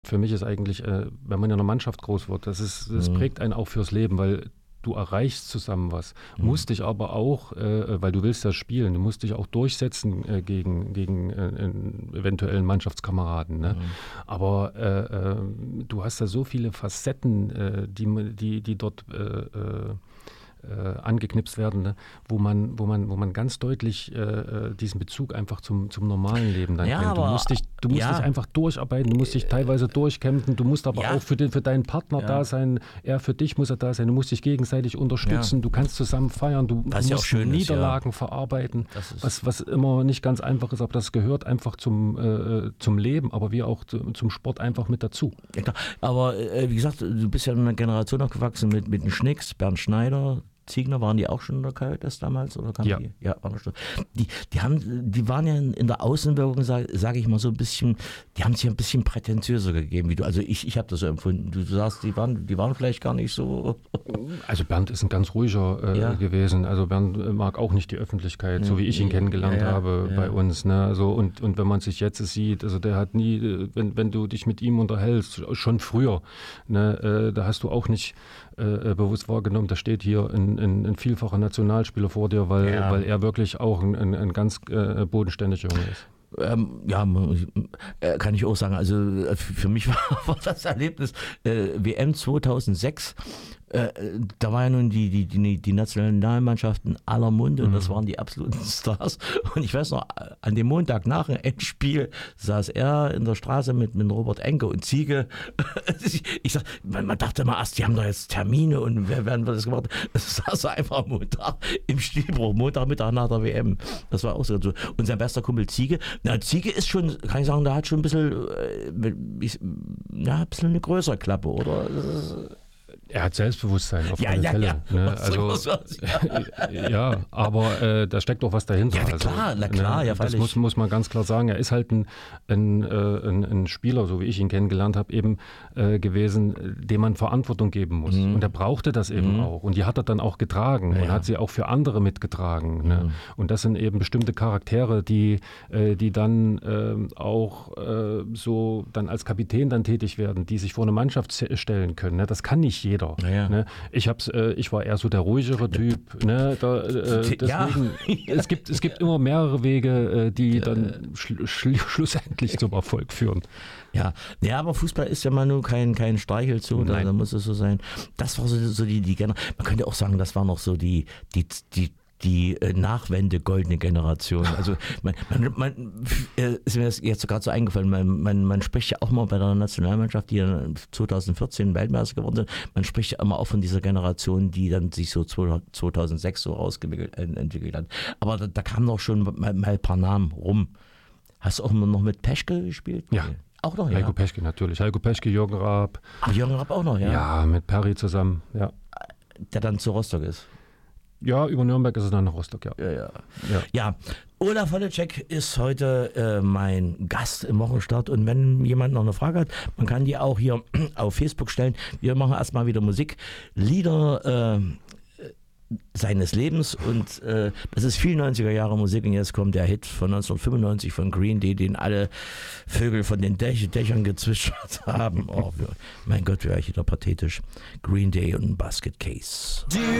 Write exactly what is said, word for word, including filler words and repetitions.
Für mich ist eigentlich, äh, wenn man in einer Mannschaft groß wird, das, ist, das Mhm. prägt einen auch fürs Leben, weil du erreichst zusammen was, Mhm. musst dich aber auch, äh, weil du willst ja spielen, du musst dich auch durchsetzen äh, gegen, gegen äh, eventuellen Mannschaftskameraden. Ne? Mhm. Aber äh, äh, du hast da so viele Facetten, äh, die, die, die dort äh, äh, Äh, angeknipst werden, ne? wo man, wo man, wo man ganz deutlich äh, diesen Bezug einfach zum, zum normalen Leben dann Ja, kennt. Du aber- musst dich, du musst ja. dich einfach durcharbeiten, du musst dich teilweise durchkämpfen, du musst aber Ja. auch für, den, für deinen Partner Ja. da sein, er für dich muss er da sein, du musst dich gegenseitig unterstützen, Ja. du kannst zusammen feiern, du, du Was ja auch musst schön ist, Niederlagen verarbeiten, Das ist- was, was immer nicht ganz einfach ist, aber das gehört einfach zum, äh, zum Leben, aber wie auch zu, zum Sport einfach mit dazu. Ja, klar. Aber äh, wie gesagt, du bist ja in einer Generation aufgewachsen mit, mit den Schnicks, Bernd Schneider, Ziegner, waren die auch schon in der Coyotes damals? Oder kamen Ja. Die, ja, waren schon. Die, die, haben, die waren ja in, in der Außenwirkung, sage sag ich mal so ein bisschen, die haben sich ein bisschen prätentiöser gegeben, wie du. Also ich, ich habe das so empfunden. Du, du sagst, die waren, die waren vielleicht gar nicht so. Also Bernd ist ein ganz ruhiger äh, Ja. gewesen. Also Bernd mag auch nicht die Öffentlichkeit, so wie ich ihn kennengelernt Ja, ja, habe ja. bei uns. Ne? Also und, und wenn man sich jetzt sieht, also der hat nie, äh, wenn, wenn du dich mit ihm unterhältst, schon früher, ne, äh, da hast du auch nicht äh, bewusst wahrgenommen, da steht hier ein, ein, ein vielfacher Nationalspieler vor dir, weil, Ja. weil er wirklich auch ein, ein, ein ganz äh, bodenständiger Junge ist. Ähm, ja, äh, kann ich auch sagen. Also äh, für mich war, war das Erlebnis äh, W M zweitausendsechs. Äh, da war ja nun die, die, die, die Nationalmannschaft in aller Munde und das waren die absoluten Stars. Und ich weiß noch, an dem Montag nach dem Endspiel saß er in der Straße mit, mit Robert Enke und Ziege. Ich sag, man, man dachte immer erst, die haben doch jetzt Termine und wer werden wir das gemacht? Es saß er einfach am Montag im Stilbruch, Montagmittag nach der W M. Das war auch so. Und sein bester Kumpel Ziege, na, Ziege ist schon, kann ich sagen, der hat schon ein bisschen, äh, ich, ja, ein bisschen eine größere Klappe, oder? Er hat Selbstbewusstsein auf Ja, alle ja, Fälle. ja. Ne? Was soll Also, man sagen? ja, aber äh, da steckt doch was dahinter. Ja, na klar, also, na klar, ja, das freilich. muss, muss man ganz klar sagen. Er ist halt ein, ein, äh, ein, ein Spieler, so wie ich ihn kennengelernt habe, eben äh, gewesen, dem man Verantwortung geben muss. Mhm. Und er brauchte das eben Mhm. auch. Und die hat er dann auch getragen Ja, und ja. hat sie auch für andere mitgetragen. Mhm. Ne? Und das sind eben bestimmte Charaktere, die, äh, die dann äh, auch äh, so dann als Kapitän dann tätig werden, die sich vor eine Mannschaft se- stellen können. Ne? Das kann nicht jeder. Ja, ja. Ne? Ich, hab's, äh, ich war eher so der ruhigere Typ. Ne? Da, äh, Ja. deswegen, es, gibt, es gibt immer mehrere Wege, äh, die dann schl schl schlussendlich zum Erfolg führen. Ja, ja, aber Fußball ist ja mal nur kein, kein Streichelzoo, da, Nein. da muss es so sein. Das war so, so die, die Gener man könnte auch sagen, das war noch so die, die, die, die äh, Nachwende goldene Generation. Also man, man, man äh, ist mir das jetzt gerade so eingefallen, man, man, man spricht ja auch mal bei der Nationalmannschaft, die dann zweitausendvierzehn Weltmeister geworden sind, man spricht ja immer auch von dieser Generation, die dann sich so zweitausendsechs so rausentwickelt äh, entwickelt hat. Aber da, da kamen doch schon mal, mal ein paar Namen rum. Hast du auch noch mit Peschke gespielt? Ja. Auch noch, ja. Heiko Peschke natürlich. Heiko Peschke, Jürgen Raab. Ach, Jürgen Rapp auch noch, ja. Ja, mit Perry zusammen. Ja. Der dann zu Rostock ist. Ja, über Nürnberg ist es dann nach Rostock, ja. Ja, ja. Ja. Ja, Olaf Holacek ist heute äh, mein Gast im Wochenstart und wenn jemand noch eine Frage hat, man kann die auch hier auf Facebook stellen. Wir machen erstmal wieder Musik, Lieder äh, seines Lebens und äh, das ist viel neunziger Jahre Musik und jetzt kommt der Hit von neunzehnhundertfünfundneunzig von Green Day, den alle Vögel von den Däch Dächern gezwitschert haben. Oh, wir, mein Gott, wäre ich wieder pathetisch. Green Day und Basket Case.